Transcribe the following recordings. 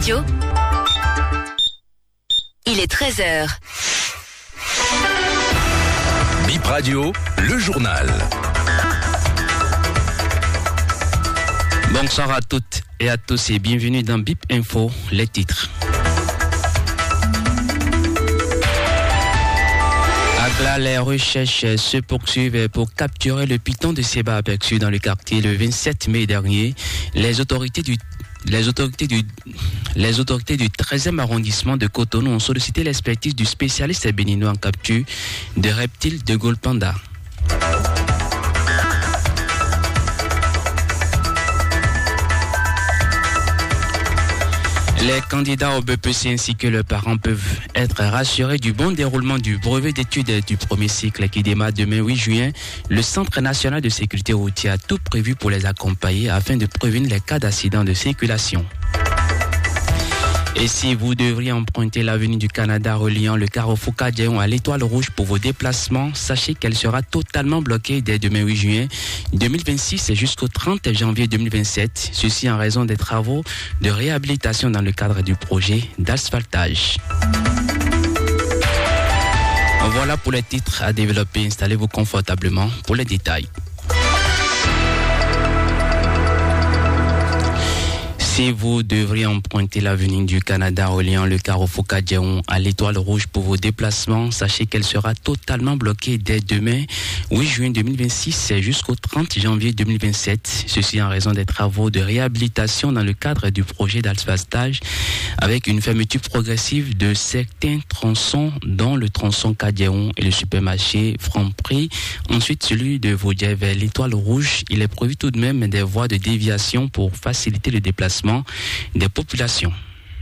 Radio. Il est 13h. Bip Radio, le journal. Bonsoir à toutes et à tous et bienvenue dans Bip Info, les titres. Là, les recherches se poursuivent pour capturer le python de Seba aperçu dans le quartier le 27 mai dernier. Les autorités du 13e arrondissement de Cotonou ont sollicité l'expertise du spécialiste béninois en capture de reptiles de Gold Panda. Les candidats au BPC ainsi que leurs parents peuvent être rassurés du bon déroulement du brevet d'études du premier cycle qui démarre demain 8 juin. Le Centre national de sécurité routière a tout prévu pour les accompagner afin de prévenir les cas d'accidents de circulation. Et si vous devriez emprunter l'avenue du Canada reliant le carrefour Kadiaon à l'Étoile Rouge pour vos déplacements, sachez qu'elle sera totalement bloquée dès demain 8 juin 2026 et jusqu'au 30 janvier 2027. Ceci en raison des travaux de réhabilitation dans le cadre du projet d'asphaltage. Voilà pour les titres à développer. Installez-vous confortablement pour les détails. Si vous devriez emprunter l'avenue du Canada reliant le carrefour Kadiaon à l'Étoile Rouge pour vos déplacements, sachez qu'elle sera totalement bloquée dès demain, 8 juin 2026 jusqu'au 30 janvier 2027. Ceci en raison des travaux de réhabilitation dans le cadre du projet d'asphaltage avec une fermeture progressive de certains tronçons dont le tronçon Kadiaon et le supermarché Franprix. Ensuite, celui de Vaudier vers l'Étoile Rouge. Il est prévu tout de même des voies de déviation pour faciliter le déplacement des populations.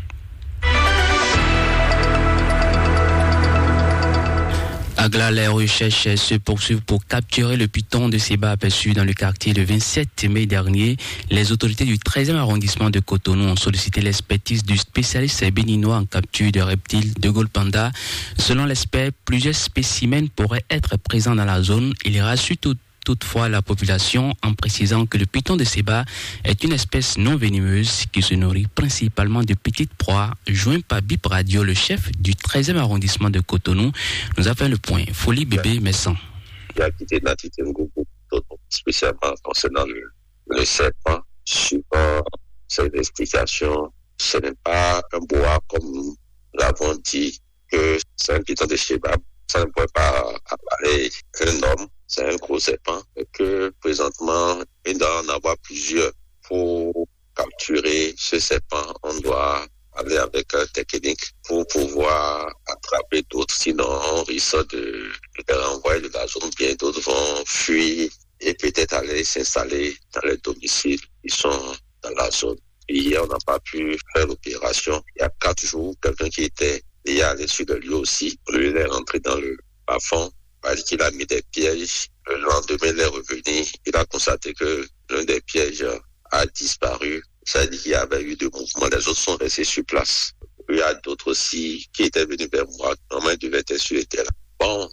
Agla, les recherches se poursuivent pour capturer le python de Seba aperçu dans le quartier le 27 mai dernier. Les autorités du 13e arrondissement de Cotonou ont sollicité l'expertise du spécialiste béninois en capture de reptiles de Gold Panda. Selon l'expert, plusieurs spécimens pourraient être présents dans la zone. Il rassure toutefois la population en précisant que le python de Seba est une espèce non venimeuse qui se nourrit principalement de petites proies. Joint par Bip Radio, le chef du 13e arrondissement de Cotonou nous a fait le point. Folie bébé Messan. Il a quitté Natitengougou, spécialement concernant le serpent. Suivant ces investigations, ce n'est pas un bois comme nous l'avons dit que c'est un python de Seba. Ça ne pourrait pas apparaître un homme. C'est un gros serpent et que présentement, il doit en avoir plusieurs. Pour capturer ce serpent, on doit aller avec une technique pour pouvoir attraper d'autres. Sinon, on risque de les renvoyer de la zone. Bien d'autres vont fuir et peut-être aller s'installer dans les domiciles qui sont dans la zone. Hier, on n'a pas pu faire l'opération. Il y a 4 jours, quelqu'un qui était hier allé sur le lieu aussi. Lui, il est rentré dans le bas-fond. Parce qu'il a mis des pièges. Le lendemain, il est revenu. Il a constaté que l'un des pièges a disparu. Ça dit qu'il y avait eu 2 mouvements. Les autres sont restés sur place. Il y a d'autres aussi qui étaient venus vers moi. Normalement, ils devaient être sur le terrain. Bon.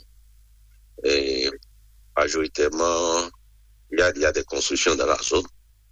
Et majoritairement, il y a des constructions dans la zone.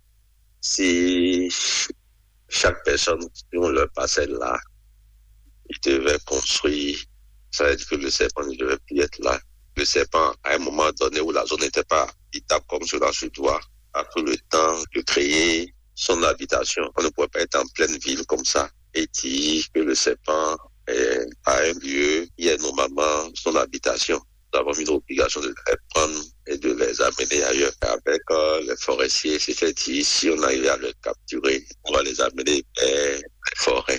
Si chaque personne qui ont leur parcelle là, ils devaient construire. Ça veut dire que le serpent ne devait plus être là. Le serpent, à un moment donné où la zone n'était pas habitable comme cela se doit, a pris le temps de créer son habitation. On ne pouvait pas être en pleine ville comme ça et dire que le serpent est à un lieu qui est normalement son habitation. Nous avons mis l'obligation de les prendre et de les amener ailleurs. Avec les forestiers, c'était dit, si on arrivait à les capturer, on va les amener vers les forêts.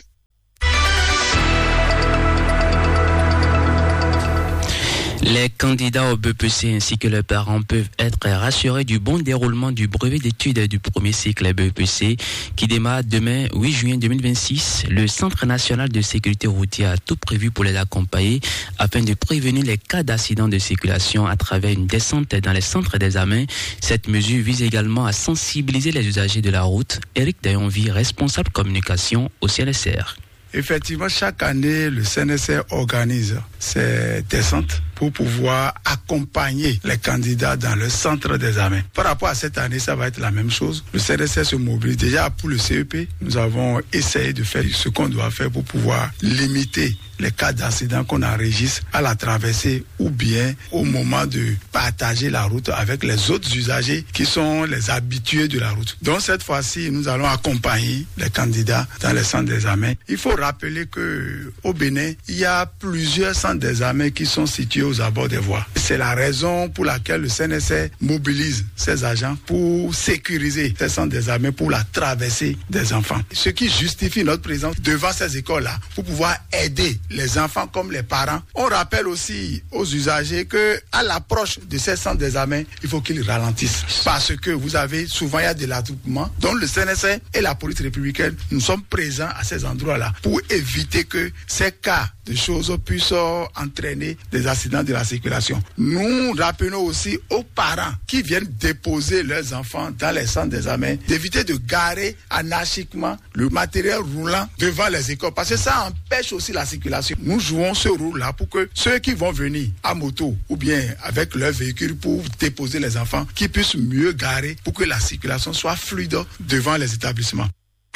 Les candidats au BPC ainsi que leurs parents peuvent être rassurés du bon déroulement du brevet d'études du premier cycle BPC qui démarre demain 8 juin 2026. Le Centre national de sécurité routière a tout prévu pour les accompagner afin de prévenir les cas d'accidents de circulation à travers une descente dans les centres d'examen. Cette mesure vise également à sensibiliser les usagers de la route. Éric Dayonvi, responsable communication au CNSR. Effectivement, chaque année, le CNSR organise ces descentes pour pouvoir accompagner les candidats dans le centre d'examen. Par rapport à cette année, ça va être la même chose. Le CNSR se mobilise. Déjà pour le CEP, nous avons essayé de faire ce qu'on doit faire pour pouvoir limiter les cas d'accident qu'on enregistre à la traversée ou bien au moment de partager la route avec les autres usagers qui sont les habitués de la route. Donc cette fois-ci, nous allons accompagner les candidats dans les centres d'examen. Il faut rappeler que au Bénin, il y a plusieurs centres d'examen qui sont situés aux abords des voies. C'est la raison pour laquelle le CNSR mobilise ses agents pour sécuriser ces centres d'examen pour la traversée des enfants. Ce qui justifie notre présence devant ces écoles-là pour pouvoir aider les enfants comme les parents. On rappelle aussi aux usagers que à l'approche de ces centres d'examen, il faut qu'ils ralentissent parce que vous avez souvent il y a de l'attroupement. Donc le CNSR et la police républicaine, nous sommes présents à ces endroits-là pour éviter que ces cas de choses puissent entraîner des accidents de la circulation. Nous rappelons aussi aux parents qui viennent déposer leurs enfants dans les centres d'examen d'éviter de garer anarchiquement le matériel roulant devant les écoles parce que ça empêche aussi la circulation. Nous jouons ce rôle-là pour que ceux qui vont venir à moto ou bien avec leur véhicule pour déposer les enfants qui puissent mieux garer pour que la circulation soit fluide devant les établissements.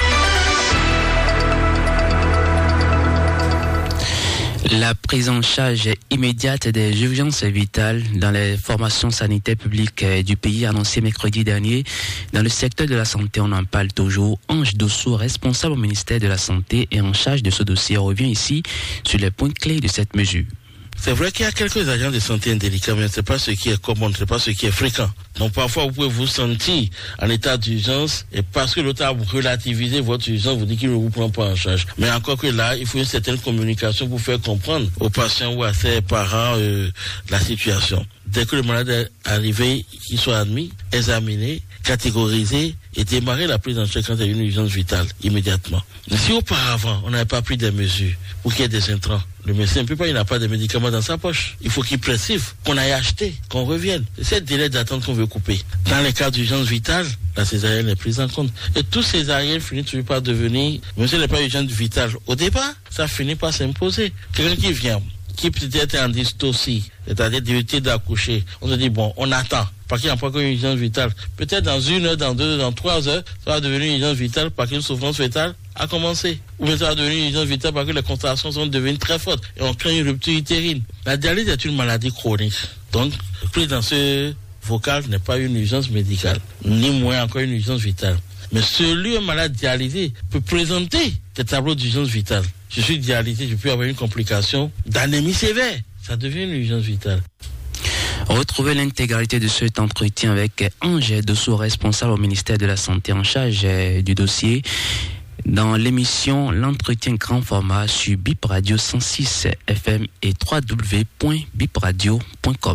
La prise en charge immédiate des urgences vitales dans les formations sanitaires publiques du pays annoncée mercredi dernier dans le secteur de la santé, on en parle toujours. Ange Dosso, responsable au ministère de la Santé et en charge de ce dossier, revient ici sur les points clés de cette mesure. C'est vrai qu'il y a quelques agents de santé indélicats, mais ce n'est pas ce qui est commun, ce n'est pas ce qui est fréquent. Donc parfois, vous pouvez vous sentir en état d'urgence et parce que l'autre a relativisé votre urgence, vous dit qu'il ne vous prend pas en charge. Mais encore que là, il faut une certaine communication pour faire comprendre aux patients ou à ses parents la situation. Dès que le malade est arrivé, qu'il soit admis, examiné, catégorisé et démarrer la prise en charge quand il y a une urgence vitale, immédiatement. Mais si auparavant, on n'avait pas pris des mesures pour qu'il y ait des intrants, le médecin ne peut pas, il n'a pas de médicaments dans sa poche. Il faut qu'il prescrive, qu'on aille acheter, qu'on revienne. C'est ce délai d'attente qu'on veut couper. Dans les cas d'urgence vitale, la césarienne est prise en compte. Et tout césarienne finit toujours par devenir, même si elle n'est pas urgence vitale. Au départ, ça finit par s'imposer. Quelqu'un qui vient, qui peut-être est en dystocie, c'est-à-dire d'éviter d'accoucher, on se dit, bon, on attend, parce qu'il n'y a pas qu'une urgence vitale. Peut-être dans 1 heure, dans 2 heures, dans 3 heures, ça va devenir une urgence vitale parce qu'une souffrance fétale a commencé. Ou bien ça va devenir une urgence vitale parce que les contractions vont devenir très fortes et on crée une rupture utérine. La dialyse est une maladie chronique. Donc, prise dans ce vocal n'est pas une urgence médicale, ni moins encore une urgence vitale. Mais celui, un malade dialysé, peut présenter des tableaux d'urgence vitale. Je suis dialysé, je peux avoir une complication d'anémie sévère. Ça devient une urgence vitale. Retrouvez l'intégralité de cet entretien avec Ange Dosso, responsable au ministère de la Santé en charge du dossier, dans l'émission L'entretien grand format sur Bip Radio 106 FM et www.bipradio.com.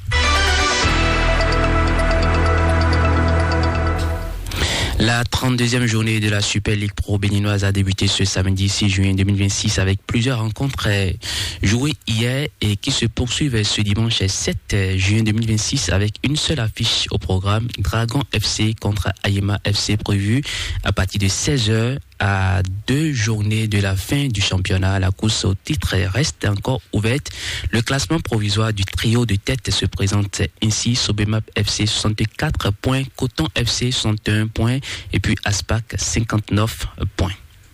La 32e journée de la Super League Pro béninoise a débuté ce samedi 6 juin 2026 avec plusieurs rencontres jouées hier et qui se poursuivent ce dimanche 7 juin 2026 avec une seule affiche au programme, Dragon FC contre Ayema FC prévue à partir de 16h. À 2 journées de la fin du championnat, la course au titre reste encore ouverte. Le classement provisoire du trio de tête se présente ainsi: Sobemap FC 64 points, Coton FC 61 points et puis Aspac 59 points.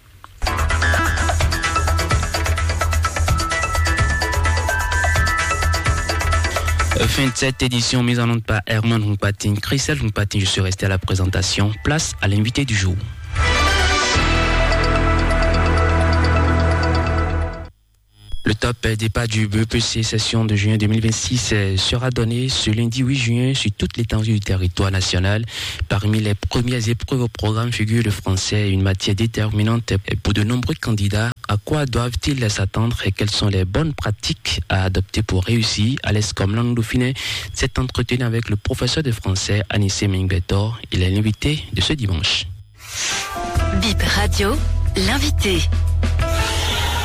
Fin de cette édition mise en onde par Herman Hunkpatin, Christelle Hunkpatin, je suis resté à la présentation. Place à l'invité du jour. Le top départ du BEPC session de juin 2026 sera donné ce lundi 8 juin sur toute l'étendue du territoire national. Parmi les premières épreuves au programme figure le français, une matière déterminante pour de nombreux candidats. À quoi doivent-ils s'attendre et quelles sont les bonnes pratiques à adopter pour réussir? À l'aise comme langue Dauphiné s'est entretenu avec le professeur de français Anissé Mingbetor. Il est l'invité de ce dimanche. Bip Radio, l'invité.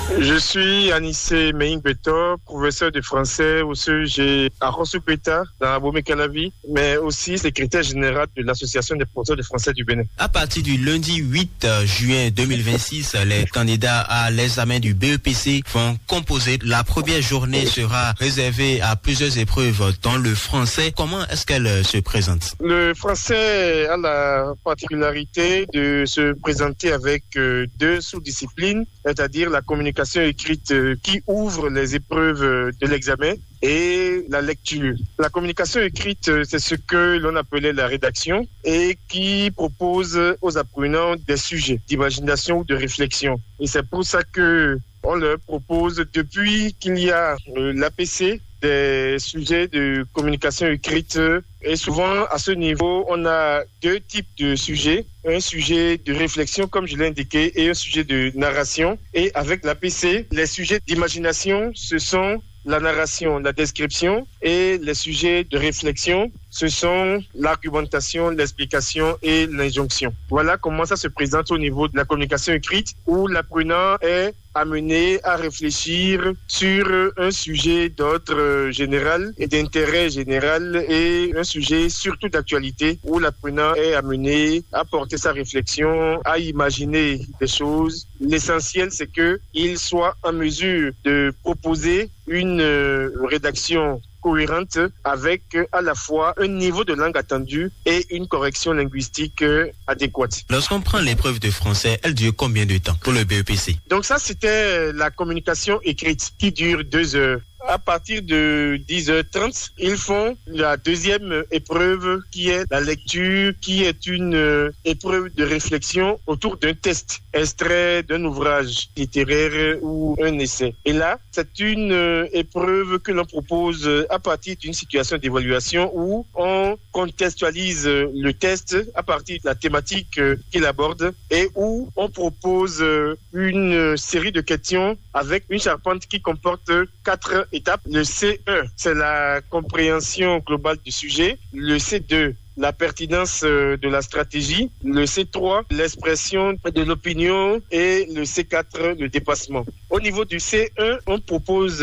Je suis Anissé Meingbeto, professeur de français au CEG à Rossoukweta, dans Abomey-Calavi, mais aussi secrétaire général de l'Association des professeurs de français du Bénin. À partir du lundi 8 juin 2026, les candidats à l'examen du BEPC vont composer. La première journée sera réservée à plusieurs épreuves, dont le français. Comment est-ce qu'elle se présente? Le français a la particularité de se présenter avec deux sous-disciplines, c'est-à-dire la communication écrite qui ouvre les épreuves de l'examen et la lecture. La communication écrite, c'est ce que l'on appelait la rédaction et qui propose aux apprenants des sujets d'imagination ou de réflexion. Et c'est pour ça que on leur propose, depuis qu'il y a l'APC, des sujets de communication écrite. Et souvent, à ce niveau, on a deux types de sujets. Un sujet de réflexion, comme je l'ai indiqué, et un sujet de narration. Et avec l'APC, les sujets d'imagination, ce sont la narration, la description, et les sujets de réflexion, ce sont l'argumentation, l'explication et l'injonction. Voilà comment ça se présente au niveau de la communication écrite, où l'apprenant est amené à réfléchir sur un sujet d'ordre général et d'intérêt général et un sujet surtout d'actualité, où l'apprenant est amené à porter sa réflexion, à imaginer des choses. L'essentiel, c'est qu'il soit en mesure de proposer une rédaction cohérente avec à la fois un niveau de langue attendu et une correction linguistique adéquate. Lorsqu'on prend l'épreuve de français, elle dure combien de temps pour le BEPC? Donc ça, c'était la communication écrite qui dure 2 heures. À partir de 10h30, ils font la deuxième épreuve qui est la lecture, qui est une épreuve de réflexion autour d'un test, extrait d'un ouvrage littéraire ou un essai. Et là, c'est une épreuve que l'on propose à partir d'une situation d'évaluation où on contextualise le test à partir de la thématique qu'il aborde et où on propose une série de questions avec une charpente qui comporte 4 étapes. Le C1, c'est la compréhension globale du sujet. Le C2, la pertinence de la stratégie. Le C3, l'expression de l'opinion. Et le C4, le dépassement. Au niveau du C1, on propose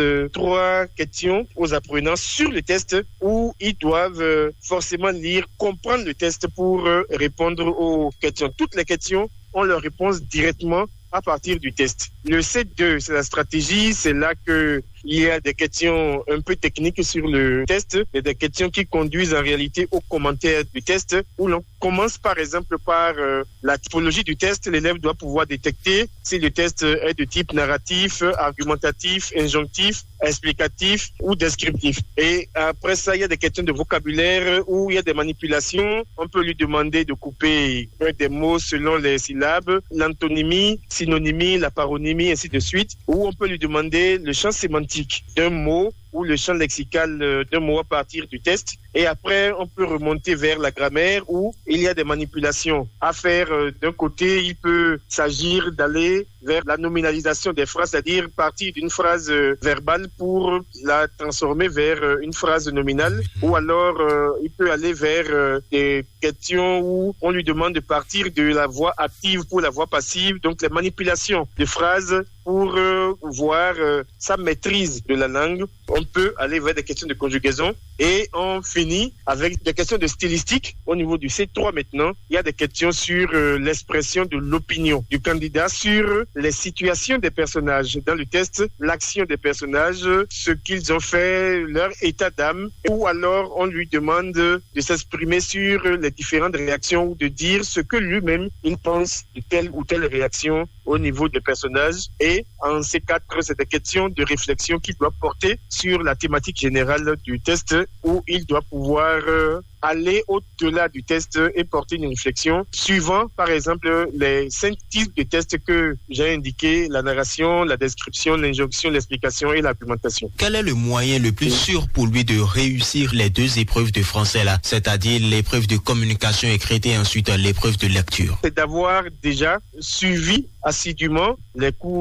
3 questions aux apprenants sur le test où ils doivent forcément lire, comprendre le test pour répondre aux questions. Toutes les questions ont leur réponse directement à partir du test. Le C2, c'est la stratégie. C'est là que il y a des questions un peu techniques sur le test et des questions qui conduisent en réalité aux commentaires du test où l'on commence par exemple par la typologie du test. L'élève doit pouvoir détecter si le test est de type narratif, argumentatif, injonctif, explicatif ou descriptif. Et après ça, il y a des questions de vocabulaire où il y a des manipulations. On peut lui demander de couper des mots selon les syllabes, l'antonymie, synonymie, la paronymie, ainsi de suite. Ou on peut lui demander le champ sémantique d'un mot ou le champ lexical d'un mot à partir du test. Et après, on peut remonter vers la grammaire où il y a des manipulations à faire. D'un côté, il peut s'agir d'aller vers la nominalisation des phrases, c'est-à-dire partir d'une phrase verbale pour la transformer vers une phrase nominale. Ou alors, il peut aller vers des questions où on lui demande de partir de la voix active pour la voix passive. Donc, les manipulations de phrases pour voir sa maîtrise de la langue. On peut aller vers des questions de conjugaison et on finit avec des questions de stylistique. Au niveau du C3 maintenant, il y a des questions sur l'expression de l'opinion du candidat sur les situations des personnages dans le test, l'action des personnages, ce qu'ils ont fait, leur état d'âme, ou alors on lui demande de s'exprimer sur les différentes réactions ou de dire ce que lui-même il pense de telle ou telle réaction au niveau des personnages. Et en C4, c'est des questions de réflexion qu'il doit porter sur la thématique générale du test où il doit pouvoir aller au-delà du test et porter une réflexion suivant, par exemple, les 5 types de tests que j'ai indiqués, la narration, la description, l'injonction, l'explication et l'argumentation. Quel est le moyen le plus sûr pour lui de réussir les 2 épreuves de français là, c'est-à-dire l'épreuve de communication écrite et ensuite l'épreuve de lecture? C'est d'avoir déjà suivi assidûment les cours